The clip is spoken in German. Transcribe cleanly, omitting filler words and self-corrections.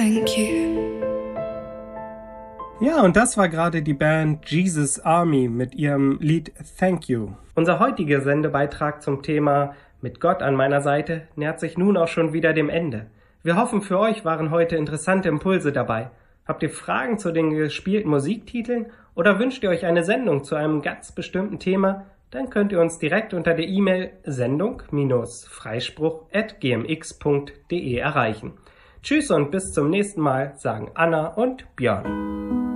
thank you. Ja, und das war gerade die Band Jesus Army mit ihrem Lied Thank You. Unser heutiger Sendebeitrag zum Thema Mit Gott an meiner Seite nähert sich nun auch schon wieder dem Ende. Wir hoffen, für euch waren heute interessante Impulse dabei. Habt ihr Fragen zu den gespielten Musiktiteln oder wünscht ihr euch eine Sendung zu einem ganz bestimmten Thema? Dann könnt ihr uns direkt unter der E-Mail sendung-freispruch@gmx.de erreichen. Tschüss und bis zum nächsten Mal, sagen Anna und Björn.